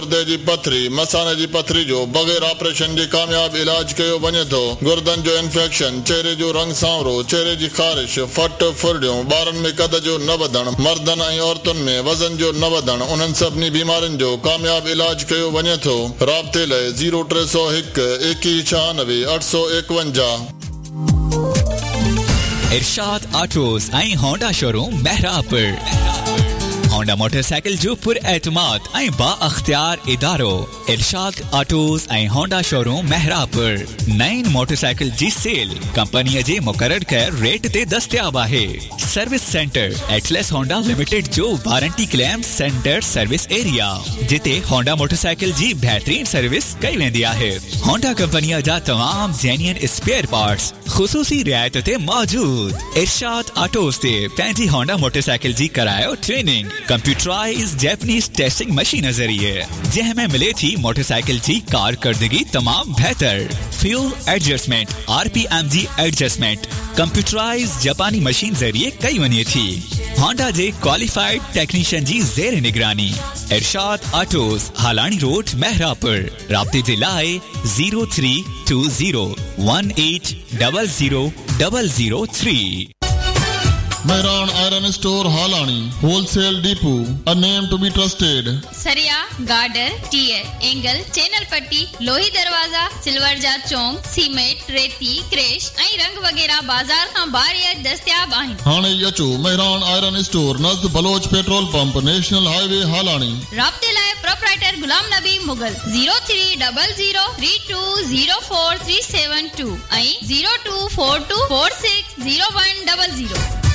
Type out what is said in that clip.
गुर्दे जी पथरी मसाने जी पथरी जो बगैर ऑपरेशन जे कामयाब इलाज कयो वञे थो। गुर्दन जो इंफेक्शन, चेहरे जो रंग सांवरो, चेहरे जी खारिश, फट फुरडियूं, ॿारनि में कद जो न वधण, मर्दनि ऐं औरतुनि में वज़न जो न वधण, उन्हनि सभिनी बीमारियुनि जो कामयाब इलाज कयो वञे थो। राब्ते लाइ 0301 2196 851। इरशाद ऑटोज ऐं होंडा शोरूम महरापुर। होंडा मोटरसाइकिल जो पुर एतमाद ऐं बाअख्तियार इदारो इरशाद ऑटोज ऐं होंडा शोरूम महरापुर। नईं मोटरसाइकिल जी सेल कंपनीअ जे मुक़रर कयल रेट ते दस्तयाब आहे। Service centre Atlas Honda limited जो warranty claim centre service area, जिते होंडा मोटरसाइकिल जी बेहतरीन सर्विस कई वेंदी आहे। होंडा कंपनीअ जा तमाम जेन्युइन स्पेयर पार्ट्स ख़ुसूसी रियायत ते मौजूद। इरशाद ऑटोज ते पंहिंजी होंडा मोटरसाइकिल जी करायो training computerise Japanese testing machine ज़रिए, जंहिंमें मिले थी मोटरसाइकिल जी कारकर्दगी तमाम बेहतर। Fuel adjustment, RPMG adjustment computerise जापानी मशीन ज़रिए कई वञे थी। होंडा जे क्वालिफाइड टेक्नीशियन जी ज़ेर निगरानी। इरशाद ऑटोज, हालानी रोड, महरापुर। राब्ते जे लाइ 0320180003। Mehran Iron Store Halani, Wholesale Depot, a name to be trusted. सरिया, गार्डर, टीयर, एंगल, चैनल पट्टी, लोही दरवाजा, सिल्वर जा चौंक, सीमेंट, रेती, क्रेश ऐं रंग वगैरह बाजार खां ॿाहिरि दस्तयाब आहिनि। हाणे अचो Mehran Iron Store नज़द Bloch petrol pump, national highway हालानी। राब्ते लाइ प्रोप्राइटर गुलाम नबी मुगल 0300320437 ऐं 0242460100।